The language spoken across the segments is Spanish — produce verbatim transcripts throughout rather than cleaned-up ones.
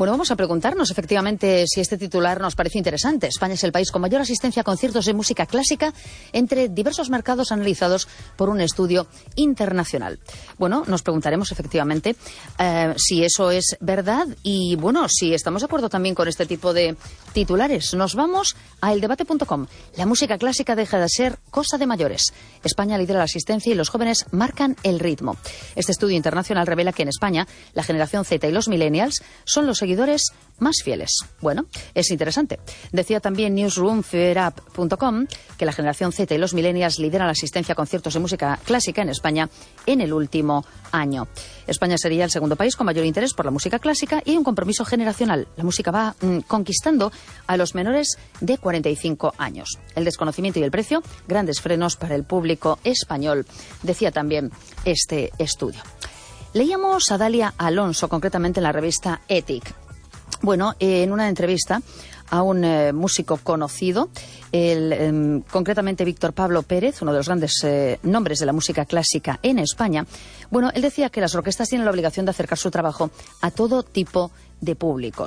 Bueno, vamos a preguntarnos efectivamente si este titular nos parece interesante. España es el país con mayor asistencia a conciertos de música clásica entre diversos mercados analizados por un estudio internacional. Bueno, nos preguntaremos efectivamente eh, si eso es verdad y, bueno, si estamos de acuerdo también con este tipo de titulares. Nos vamos a el debate punto com. La música clásica deja de ser cosa de mayores. España lidera la asistencia y los jóvenes marcan el ritmo. Este estudio internacional revela que en España la generación Z y los millennials son los seguidores más fieles. Bueno, es interesante. Decía también newsroom fear up punto com que la generación Z y los millennials lideran la asistencia a conciertos de música clásica en España en el último año. España sería el segundo país con mayor interés por la música clásica y hay un compromiso generacional. La música va mmm, conquistando a los menores de cuarenta y cinco años. El desconocimiento y el precio, grandes frenos para el público español, decía también este estudio. Leíamos a Dalia Alonso, concretamente en la revista Ethic. Bueno, eh, en una entrevista a un eh, músico conocido, el, eh, concretamente Víctor Pablo Pérez, uno de los grandes eh, nombres de la música clásica en España. Bueno, él decía que las orquestas tienen la obligación de acercar su trabajo a todo tipo de públicos.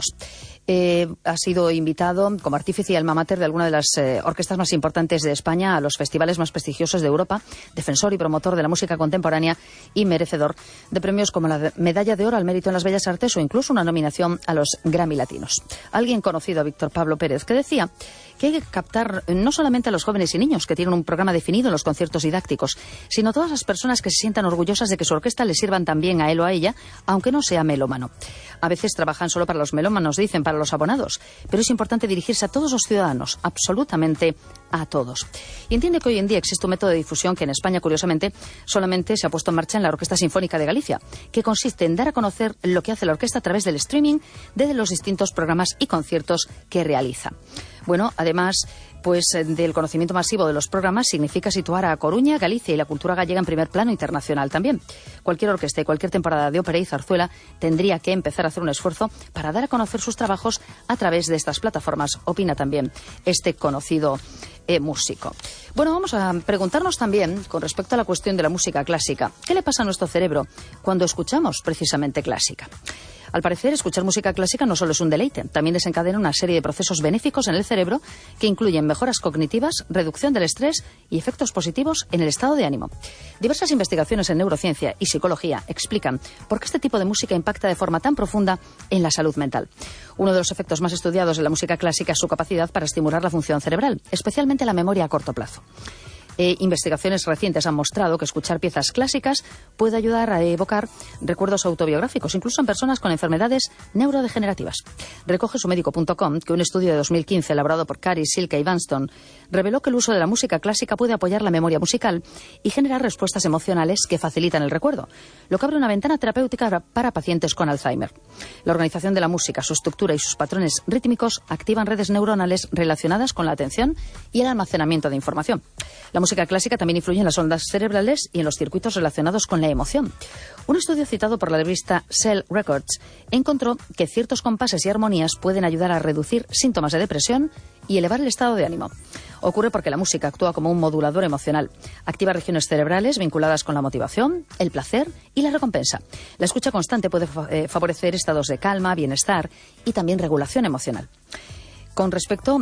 Eh, ha sido invitado como artífice y alma mater de alguna de las eh, orquestas más importantes de España a los festivales más prestigiosos de Europa, defensor y promotor de la música contemporánea y merecedor de premios como la Medalla de Oro al Mérito en las Bellas Artes o incluso una nominación a los Grammy Latinos. Alguien conocido a Víctor Pablo Pérez que decía que hay que captar no solamente a los jóvenes y niños que tienen un programa definido en los conciertos didácticos, sino a todas las personas que se sientan orgullosas de que su orquesta les sirvan también a él o a ella, aunque no sea melómano. A veces trabajan solo para los melómanos, dicen, para los abonados, pero es importante dirigirse a todos los ciudadanos, absolutamente a todos. Y entiende que hoy en día existe un método de difusión que en España, curiosamente, solamente se ha puesto en marcha en la Orquesta Sinfónica de Galicia, que consiste en dar a conocer lo que hace la orquesta a través del streaming de los distintos programas y conciertos que realiza. Bueno, además, pues del conocimiento masivo de los programas significa situar a Coruña, Galicia y la cultura gallega en primer plano internacional también. Cualquier orquesta y cualquier temporada de ópera y zarzuela tendría que empezar a hacer un esfuerzo para dar a conocer sus trabajos a través de estas plataformas, opina también este conocido eh, músico. Bueno, vamos a preguntarnos también con respecto a la cuestión de la música clásica. ¿Qué le pasa a nuestro cerebro cuando escuchamos precisamente clásica? Al parecer, escuchar música clásica no solo es un deleite, también desencadena una serie de procesos benéficos en el cerebro que incluyen mejoras cognitivas, reducción del estrés y efectos positivos en el estado de ánimo. Diversas investigaciones en neurociencia y psicología explican por qué este tipo de música impacta de forma tan profunda en la salud mental. Uno de los efectos más estudiados de la música clásica es su capacidad para estimular la función cerebral, especialmente la memoria a corto plazo. Eh, investigaciones recientes han mostrado que escuchar piezas clásicas puede ayudar a evocar recuerdos autobiográficos, incluso en personas con enfermedades neurodegenerativas. Recoge su médico punto com que un estudio de dos mil quince elaborado por Cary, Silke y Vanston reveló que el uso de la música clásica puede apoyar la memoria musical y generar respuestas emocionales que facilitan el recuerdo, lo que abre una ventana terapéutica para pacientes con Alzheimer. La organización de la música, su estructura y sus patrones rítmicos activan redes neuronales relacionadas con la atención y el almacenamiento de información. La música clásica también influye en las ondas cerebrales y en los circuitos relacionados con la emoción. Un estudio citado por la revista Cell Records encontró que ciertos compases y armonías pueden ayudar a reducir síntomas de depresión y elevar el estado de ánimo. Ocurre porque la música actúa como un modulador emocional. Activa regiones cerebrales vinculadas con la motivación, el placer y la recompensa. La escucha constante puede eh, favorecer estados de calma, bienestar y también regulación emocional. Con respecto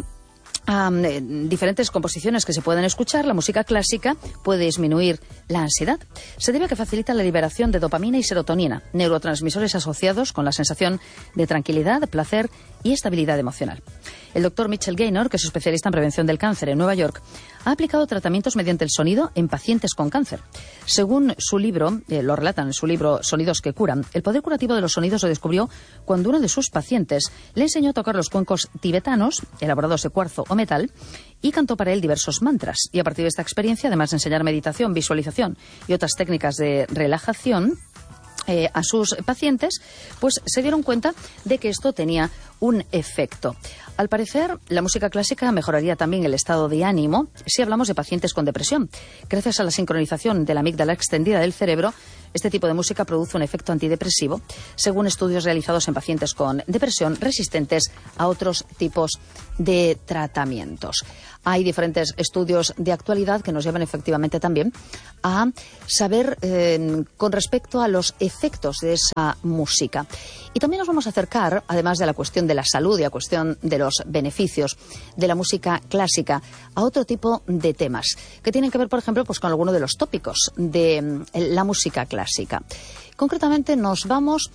a eh, diferentes composiciones que se pueden escuchar, la música clásica puede disminuir la ansiedad. Se debe a que facilita la liberación de dopamina y serotonina, neurotransmisores asociados con la sensación de tranquilidad, placer y estabilidad emocional. El doctor Mitchell Gaynor, que es especialista en prevención del cáncer en Nueva York, ha aplicado tratamientos mediante el sonido en pacientes con cáncer. Según su libro, eh, lo relatan en su libro Sonidos que curan, el poder curativo de los sonidos lo descubrió cuando uno de sus pacientes le enseñó a tocar los cuencos tibetanos, elaborados de cuarzo o metal, y cantó para él diversos mantras. Y a partir de esta experiencia, además de enseñar meditación, visualización y otras técnicas de relajación Eh, a sus pacientes, pues se dieron cuenta de que esto tenía un efecto. Al parecer, la música clásica mejoraría también el estado de ánimo si hablamos de pacientes con depresión. Gracias a la sincronización de la amígdala extendida del cerebro, Este tipo de música produce un efecto antidepresivo, según estudios realizados en pacientes con depresión resistentes a otros tipos de tratamientos. Hay diferentes estudios de actualidad que nos llevan efectivamente también a saber eh, con respecto a los efectos de esa música. Y también nos vamos a acercar, además de la cuestión de la salud y a cuestión de los beneficios de la música clásica, a otro tipo de temas que tienen que ver, por ejemplo, pues con alguno de los tópicos de la música clásica. Concretamente nos vamos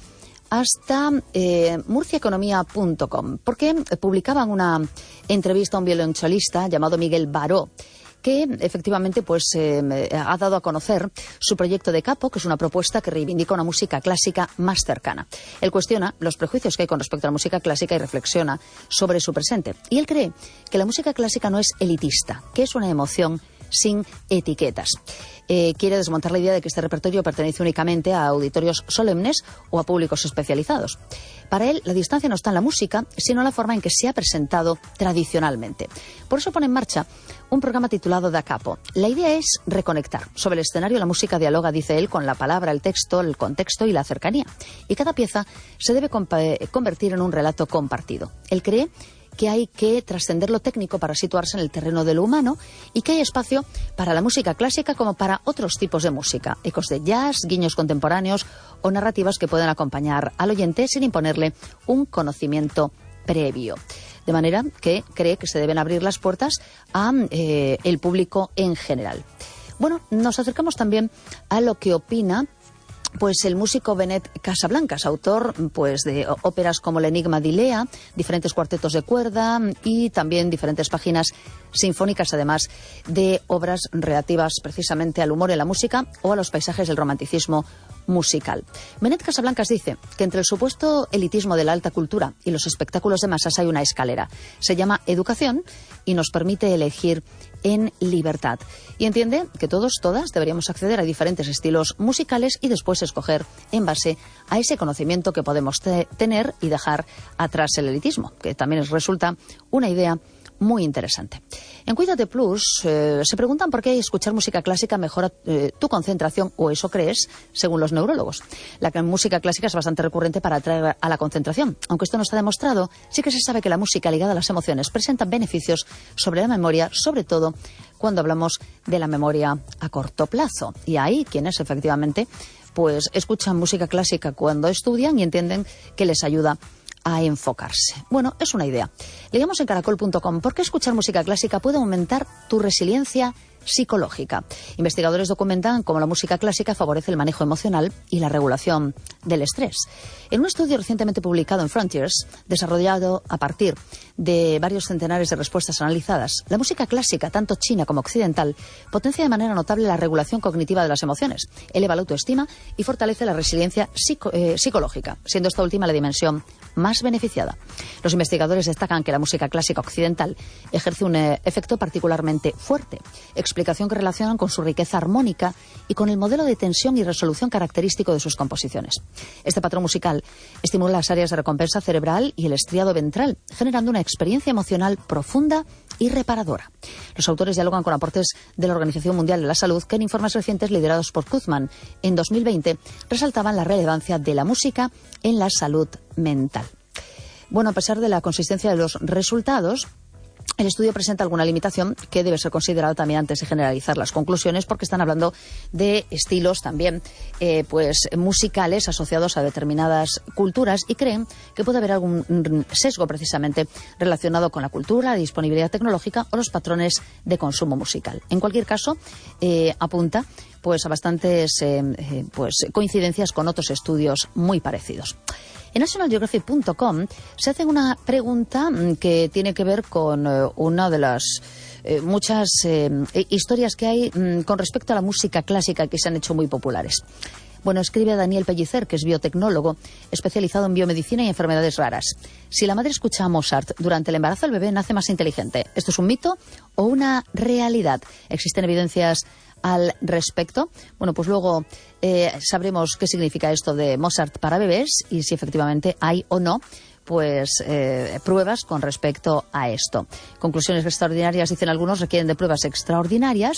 hasta eh, murcia economía punto com, porque publicaban una entrevista a un violonchelista llamado Miguel Baró, que efectivamente pues eh, ha dado a conocer su proyecto de capo, que es una propuesta que reivindica una música clásica más cercana. Él cuestiona los prejuicios que hay con respecto a la música clásica y reflexiona sobre su presente. Y él cree que la música clásica no es elitista, que es una emoción sin etiquetas. Eh, quiere desmontar la idea de que este repertorio pertenece únicamente a auditorios solemnes o a públicos especializados. Para él, la distancia no está en la música, sino en la forma en que se ha presentado tradicionalmente. Por eso pone en marcha un programa titulado Da Capo. La idea es reconectar. Sobre el escenario, la música dialoga, dice él, con la palabra, el texto, el contexto y la cercanía. Y cada pieza se debe convertir en un relato compartido. Él cree que hay que trascender lo técnico para situarse en el terreno de lo humano y que hay espacio para la música clásica como para otros tipos de música, ecos de jazz, guiños contemporáneos o narrativas que pueden acompañar al oyente sin imponerle un conocimiento previo. De manera que cree que se deben abrir las puertas a eh, el público en general. Bueno, nos acercamos también a lo que opina pues el músico Benet Casablancas, autor pues de óperas como El enigma de Ilea, diferentes cuartetos de cuerda y también diferentes páginas sinfónicas, además de obras relativas precisamente al humor en la música o a los paisajes del romanticismo musical. Benet Casablancas dice que entre el supuesto elitismo de la alta cultura y los espectáculos de masas hay una escalera. Se llama educación y nos permite elegir en libertad. Y entiende que todos, todas, deberíamos acceder a diferentes estilos musicales y después escoger en base a ese conocimiento que podemos te- tener y dejar atrás el elitismo, que también resulta una idea muy interesante. En Cuídate Plus eh, se preguntan por qué escuchar música clásica mejora eh, tu concentración, o eso crees, según los neurólogos. La música clásica es bastante recurrente para atraer a la concentración. Aunque esto no está demostrado, sí que se sabe que la música ligada a las emociones presenta beneficios sobre la memoria, sobre todo cuando hablamos de la memoria a corto plazo. Y hay quienes efectivamente pues escuchan música clásica cuando estudian y entienden que les ayuda a enfocarse. Bueno, es una idea. Leamos en caracol punto com por qué escuchar música clásica puede aumentar tu resiliencia psicológica. Investigadores documentan cómo la música clásica favorece el manejo emocional y la regulación del estrés. En un estudio recientemente publicado en Frontiers, desarrollado a partir de varios centenares de respuestas analizadas, la música clásica, tanto china como occidental, potencia de manera notable la regulación cognitiva de las emociones, eleva la autoestima y fortalece la resiliencia psico- eh, psicológica, siendo esta última la dimensión más beneficiada. Los investigadores destacan que la música clásica occidental ejerce un eh, efecto particularmente fuerte, explicación que relacionan con su riqueza armónica y con el modelo de tensión y resolución característico de sus composiciones. Este patrón musical estimula las áreas de recompensa cerebral y el estriado ventral, generando una experiencia emocional profunda y reparadora. Los autores dialogan con aportes de la Organización Mundial de la Salud, que en informes recientes liderados por Kuzman en dos mil veinte resaltaban la relevancia de la música en la salud mental. Bueno, a pesar de la consistencia de los resultados, el estudio presenta alguna limitación que debe ser considerada también antes de generalizar las conclusiones, porque están hablando de estilos también eh, pues musicales asociados a determinadas culturas y creen que puede haber algún sesgo precisamente relacionado con la cultura, la disponibilidad tecnológica o los patrones de consumo musical. En cualquier caso, eh, apunta pues a bastantes eh, eh, pues coincidencias con otros estudios muy parecidos. En national geographic punto com se hace una pregunta que tiene que ver con eh, una de las eh, muchas eh, historias que hay mm, con respecto a la música clásica que se han hecho muy populares. Bueno, escribe Daniel Pellicer, que es biotecnólogo, especializado en biomedicina y enfermedades raras. Si la madre escucha a Mozart durante el embarazo, el bebé nace más inteligente. ¿Esto es un mito o una realidad? ¿Existen evidencias al respecto? Bueno, pues luego eh, sabremos qué significa esto de Mozart para bebés y si efectivamente hay o no pues eh, pruebas con respecto a esto. Conclusiones extraordinarias, dicen algunos, requieren de pruebas extraordinarias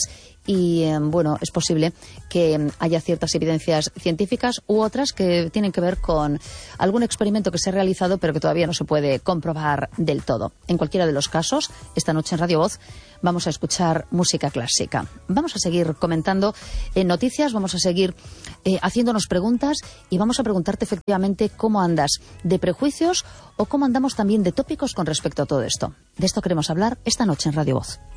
y eh, bueno, es posible que haya ciertas evidencias científicas u otras que tienen que ver con algún experimento que se ha realizado pero que todavía no se puede comprobar del todo. En cualquiera de los casos, esta noche en Radio Voz vamos a escuchar música clásica. Vamos a seguir comentando en noticias, vamos a seguir eh, haciéndonos preguntas y vamos a preguntarte efectivamente cómo andas de prejuicios o cómo andamos también de tópicos con respecto a todo esto. De esto queremos hablar esta noche en Radio Voz.